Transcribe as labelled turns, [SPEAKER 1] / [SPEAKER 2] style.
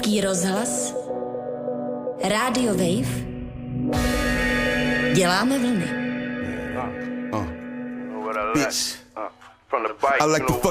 [SPEAKER 1] Český rozhlas, Radio Wave, děláme vlny.
[SPEAKER 2] Bitch, I like to fuck